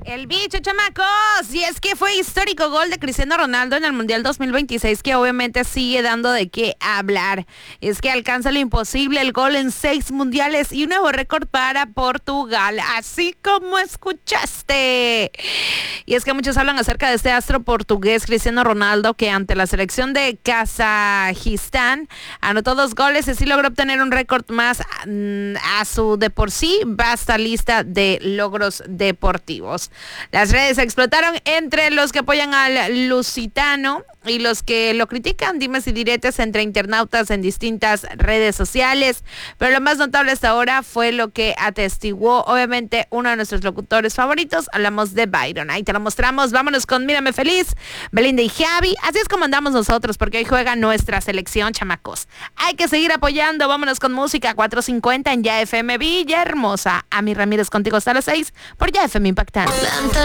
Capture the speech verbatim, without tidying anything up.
El bicho, chamacos. Y es que fue histórico gol de Cristiano Ronaldo en el Mundial dos mil veintiséis, que obviamente sigue dando de qué hablar. Es que alcanza lo imposible, el gol en seis mundiales y un nuevo récord para Portugal, así como escuchaste. Y es que muchos hablan acerca de este astro portugués Cristiano Ronaldo, que ante la selección de Kazajistán anotó dos goles y así logró obtener un récord más mm, a su de por sí vasta lista de logros deportivos. Las redes explotaron entre los que apoyan al lusitano y los que lo critican, dimes y diretes entre internautas en distintas redes sociales, pero lo más notable hasta ahora fue lo que atestiguó obviamente uno de nuestros locutores favoritos. Hablamos de Byron, ahí te lo mostramos. Vámonos con Mírame Feliz, Belinda y Javi. Así es como andamos nosotros, porque hoy juega nuestra selección, chamacos. Hay que seguir apoyando. Vámonos con música. Cuatro cincuenta en Ya F M Villahermosa. Ami Ramírez contigo hasta las seis por Ya F M Impactante.